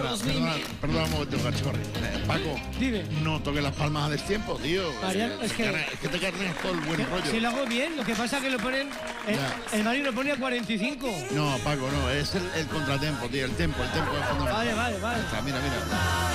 Perdona un momento, Cachorri. Paco, dime. No toques las palmas a destiempo, tío. Mariano, es que te carneas todo el buen rollo. Si lo hago bien, lo que pasa es que lo ponen. El Madrid lo pone a 45. No, Paco, no. Es el contratempo, tío. El tempo es fundamental. Vale. Mira.